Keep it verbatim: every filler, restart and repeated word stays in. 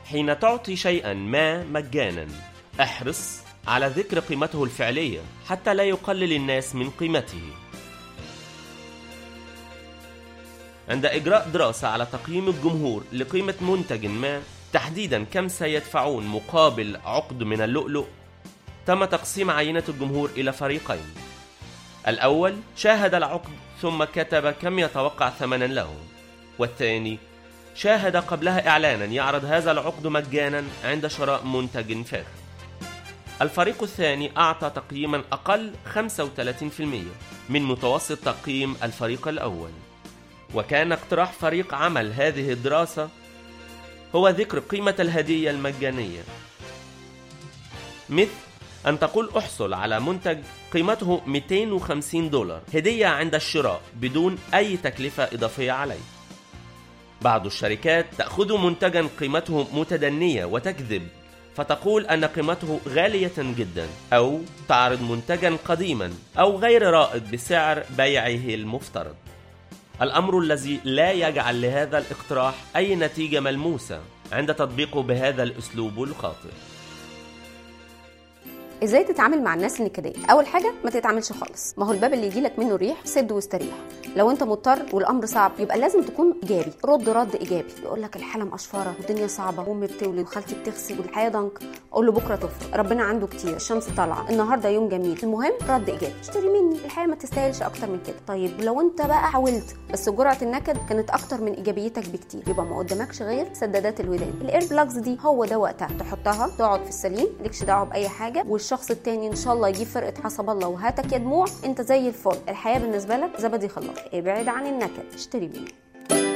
حين تعطي شيئا ما مجانا احرص على ذكر قيمته الفعلية حتى لا يقلل الناس من قيمته. عند إجراء دراسة على تقييم الجمهور لقيمة منتج ما، تحديدا كم سيدفعون مقابل عقد من اللؤلؤ، تم تقسيم عينة الجمهور إلى فريقين. الأول شاهد العقد ثم كتب كم يتوقع ثمنا له، والثاني شاهد قبلها إعلانا يعرض هذا العقد مجانا عند شراء منتج فاخر. الفريق الثاني أعطى تقييما أقل خمسة وثلاثين بالمئة من متوسط تقييم الفريق الأول. وكان اقتراح فريق عمل هذه الدراسة هو ذكر قيمة الهدية المجانية، مثل أن تقول أحصل على منتج قيمته مئتين وخمسين دولار هدية عند الشراء بدون أي تكلفة إضافية عليه. بعض الشركات تأخذ منتجا قيمته متدنية وتكذب فتقول أن قيمته غالية جدا، أو تعرض منتجا قديما أو غير رائد بسعر بيعه المفترض، الأمر الذي لا يجعل لهذا الاقتراح أي نتيجة ملموسة عند تطبيقه بهذا الأسلوب الخاطئ. ازاي تتعامل مع الناس النكديه؟ اول حاجه ما تتعاملش خالص، ما هو الباب اللي يجيلك منه الريح سد واستريح. لو انت مضطر والامر صعب يبقى لازم تكون ايجابي، رد رد ايجابي. يقول لك الحاله مقشفره والدنيا صعبه وامي بتولد وخالتي بتغسل والحياه ضنك، اقول له بكره تفرق، ربنا عنده كتير، الشمس طالعه، النهارده يوم جميل. المهم رد ايجابي، اشتري مني، الحياه ما تستاهلش اكتر من كده. طيب لو انت بقى حاولت بس جرعه النكد كانت اكتر من ايجابيتك بكتير، يبقى ما قدامكش غير سدادات الودان. الاير بلاجز دي هو ده وقتها تحطها، تقعد في السليم، مالكش دعوه باي حاجه، والشخص التاني ان شاء الله يجيب فرقه حسب الله وهاتك يا دموع، انت زي الفل، الحياه بالنسبه لك زبدي خلاص. ابعد عن النكد، اشتري مني.